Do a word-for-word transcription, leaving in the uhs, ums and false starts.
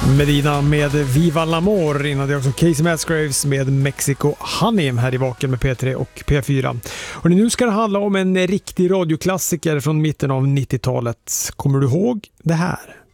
Medina med Viva l'Amor, innan det också Casey Musgraves med Mexico Honey här i Vaken med P tre och P fyra. Och nu ska det handla om en riktig radioklassiker från mitten av nittiotalet. Kommer du ihåg det här?